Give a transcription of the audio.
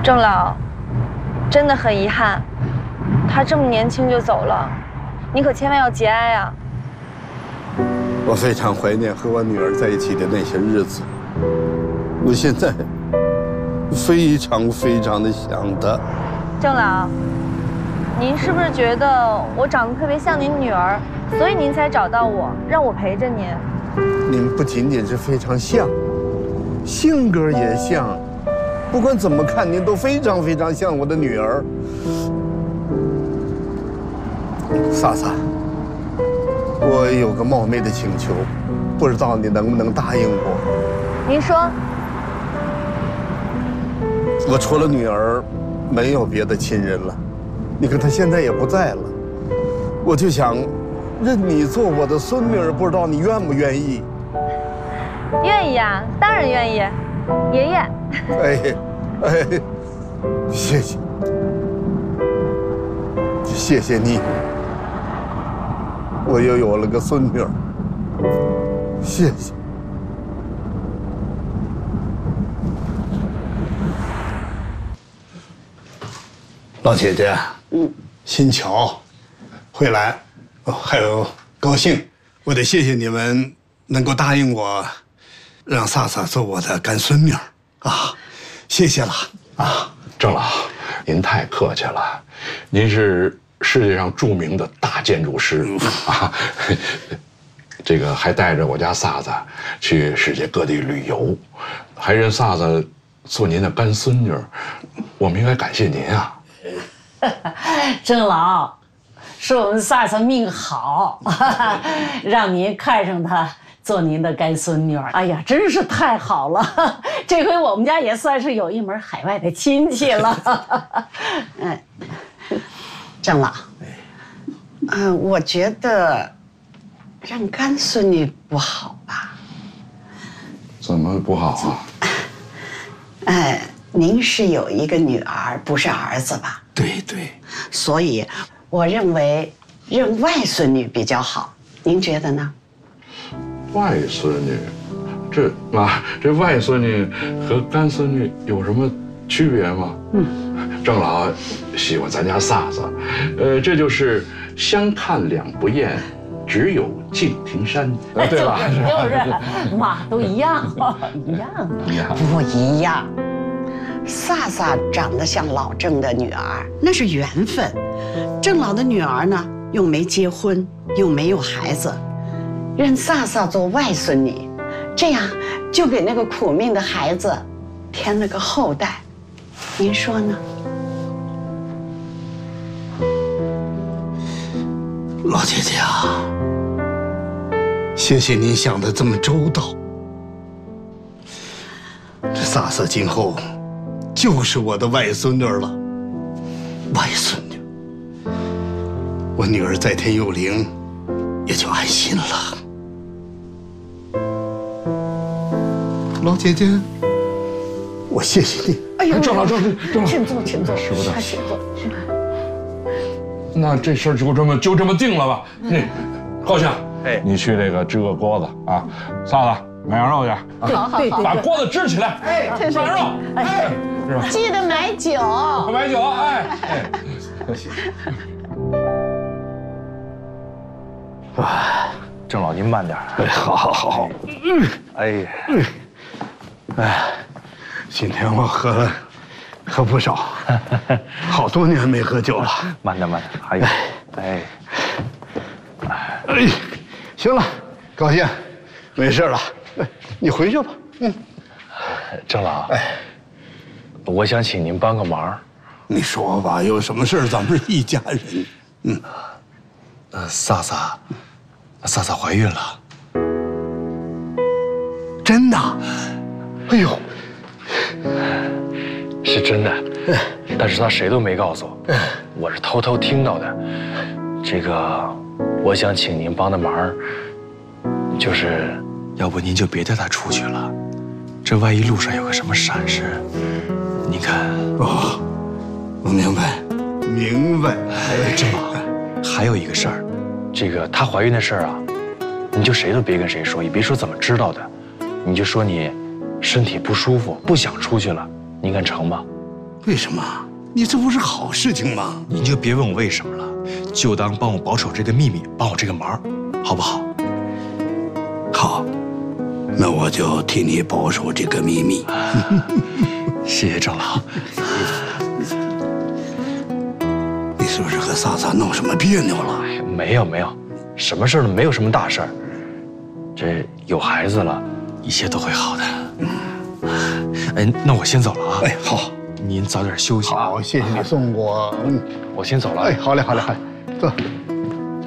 郑老，真的很遗憾，他这么年轻就走了，你可千万要节哀啊！ 我非常怀念和我女儿在一起的那些日子，我现在非常非常的想她。 郑老，您是不是觉得我长得特别像您女儿，所以您才找到我，让我陪着您？ 您不仅仅是非常像，性格也像，不管怎么看，您都非常非常像我的女儿。萨萨，我有个冒昧的请求，不知道你能不能答应我？ 您说。 我除了女儿，没有别的亲人了。你看她现在也不在了，我就想认你做我的孙女儿，不知道你愿不愿意？ 愿意呀，当然愿意，爷爷。 哎，谢谢，谢谢你，我又有了个孙女儿，谢谢。老姐姐，新巧，慧兰，还有高兴，我得谢谢你们能够答应我，让萨萨做我的干孙女啊，谢谢了啊。 郑老，您太客气了，您是世界上著名的大建筑师啊，这个还带着我家萨萨去世界各地旅游，还认萨萨做您的干孙女，我们应该感谢您啊。 郑老，是我们萨萨命好，让您看上她做您的干孙女儿。哎呀，真是太好了！这回我们家也算是有一门海外的亲戚了。 郑老，我觉得让干孙女不好吧？ 怎么不好啊？ 您是有一个女儿，不是儿子吧？ 对， 所以我认为认外孙女比较好，您觉得呢？ 外孙女，这外孙女和干孙女有什么区别吗？郑老喜欢咱家萨萨，这就是相看两不厌，只有敬亭山，对吧？ 就是嘛，都一样，一样， 不一样。萨萨长得像老郑的女儿，那是缘分。郑老的女儿呢，又没结婚，又没有孩子，认萨萨做外孙女，这样就给那个苦命的孩子添了个后代。您说呢？ 老姐姐啊，谢谢您想得这么周到。这萨萨今后就是我的外孙女了，外孙女，我女儿在天有灵，也就安心了。老姐姐，我谢谢你。 哎呦， 郑老， 请坐，请坐， 使不得， 请坐。 那这事儿就这么定了吧？高兴，你去这个支个锅子啊，萨萨买羊肉去， 好， 把锅子支起来，涮羊肉，是吧？ 记得买酒， 买酒， 郑老您慢点。 好。今天我喝了可不少，好多年没喝酒了。 慢点，还有， 行了，高兴，没事了，你回去吧。 郑老，我想请您帮个忙。 你说吧，有什么事咱们是一家人。 萨萨怀孕了。 真的？哎呦， 是真的，但是她谁都没告诉我，我是偷偷听到的。这个，我想请您帮的忙，就是要不您就别带她出去了，这万一路上有个什么闪失，您看。 哦，我明白。 郑老，还有一个事儿，这个她怀孕的事儿啊，你就谁都别跟谁说，也别说怎么知道的，你就说你身体不舒服，不想出去了，您看成吗？ 为什么？你这不是好事情吗？ 您就别问我为什么了，就当帮我保守这个秘密，帮我这个忙，好不好？ 好，那我就替你保守这个秘密。 谢谢郑老。 你是不是和萨萨闹什么别扭了？ 没有，什么事儿都没有，什么大事儿。这有孩子了，一切都会好的。哎，那我先走了啊。 哎，好， 您早点休息啊。 好，谢谢你送我。 我先走了。 哎，好嘞，走。